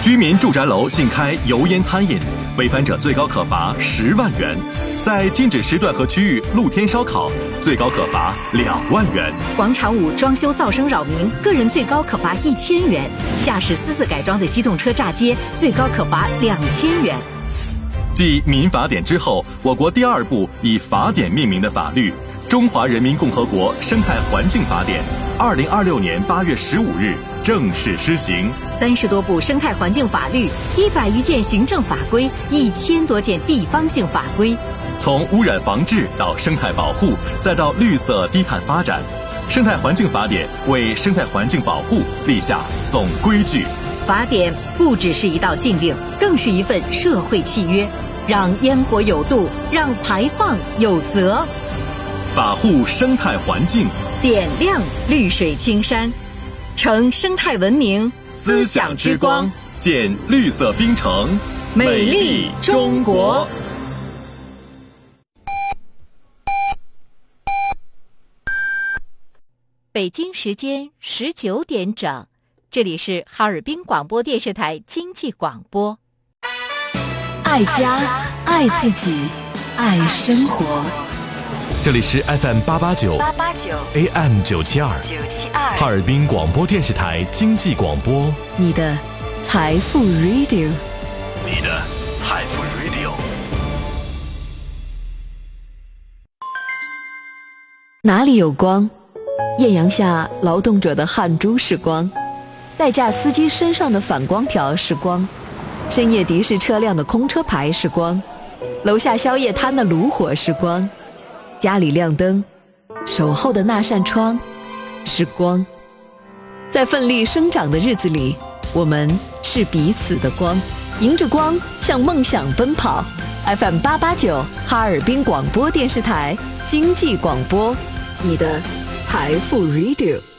居民住宅楼禁开油烟餐饮，违反者最高可罚10万元；在禁止时段和区域露天烧烤，最高可罚2万元。 广场舞装修噪声扰民，个人最高可罚1000元；驾驶私自改装的机动车炸街，最高可罚2000元。 继民法典之后，我国第2部以法典命名的法律《中华人民共和国生态环境法典》，2026年8月15日正式施行。 30多部生态环境法律，100余件行政法规，1000多件地方性法规。 从污染防治到生态保护，再到绿色低碳发展，生态环境法典为生态环境保护立下总规矩。 法典不只是一道禁令，更是一份社会契约，让烟火有度，让排放有责。 法护生态环境， 点亮绿水青山，乘生态文明思想之光，建绿色冰城， 美丽中国。北京时间19点整，这里是哈尔滨广播电视台经济广播。 爱家，爱自己，爱生活。 这里是 FM 889 AM 972哈尔滨广播电视台经济广播， 你的财富 Radio， 你的财富 Radio。 哪里有光？艳阳下劳动者的汗珠是光，代驾司机身上的反光条是光，深夜的士车辆的空车牌是光，楼下宵夜摊的炉火是光，家里亮灯，守候的那扇窗是光。在奋力生长的日子里，我们是彼此的光，迎着光向梦想奔跑。 FM 889哈尔滨广播电视台经济广播，你的财富 Radio。